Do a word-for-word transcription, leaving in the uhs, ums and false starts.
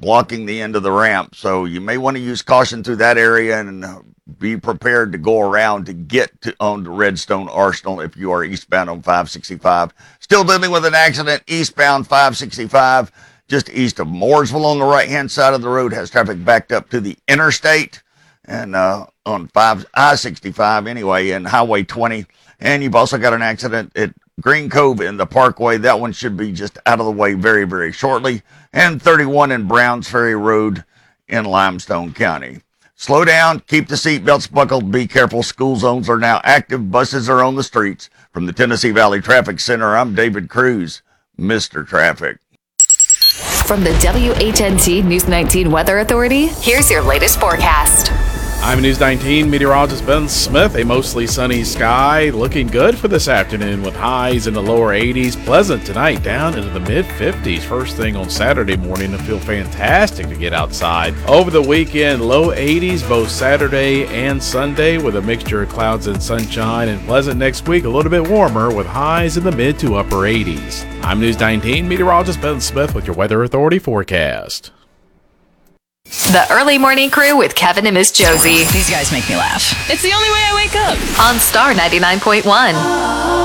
blocking the end of the ramp. So you may want to use caution through that area and be prepared to go around to get to on to Redstone Arsenal if you are eastbound on five sixty-five. Still dealing with an accident eastbound five sixty-five, just east of Mooresville on the right-hand side of the road. Has traffic backed up to the interstate and uh, on five I sixty-five anyway, and Highway twenty. And you've also got an accident at Green Cove in the Parkway. That one should be just out of the way very, very shortly. And thirty-one in Browns Ferry Road in Limestone County. Slow down, keep the seatbelts buckled, be careful. School zones are now active. Buses are on the streets. From the Tennessee Valley Traffic Center, I'm David Cruz, Mister Traffic. From the W H N T News nineteen Weather Authority, here's your latest forecast. I'm News nineteen meteorologist Ben Smith. A mostly sunny sky looking good for this afternoon with highs in the lower eighties. Pleasant tonight down into the mid fifties. First thing on Saturday morning to feel fantastic to get outside. Over the weekend, low eighties both Saturday and Sunday with a mixture of clouds and sunshine. And pleasant next week, a little bit warmer with highs in the mid to upper eighties. I'm News nineteen meteorologist Ben Smith with your Weather Authority forecast. The Early Morning Crew with Kevin and Miss Josie. These guys make me laugh. It's the only way I wake up. On Star ninety-nine point one.